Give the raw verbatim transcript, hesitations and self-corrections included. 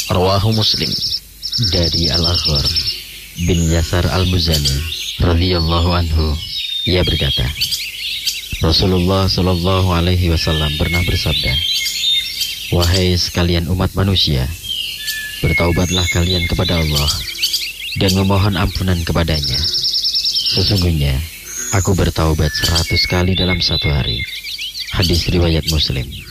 Rawahu Muslim dari Al-Aghar bin Yasar Al-Muzani radhiyallahu anhu, ia berkata, Rasulullah Shallallahu Alaihi Wasallam pernah bersabda, wahai sekalian umat manusia, bertaubatlah kalian kepada Allah dan memohon ampunan kepadanya. Sesungguhnya aku bertaubat seratus kali dalam satu hari. Hadis riwayat Muslim.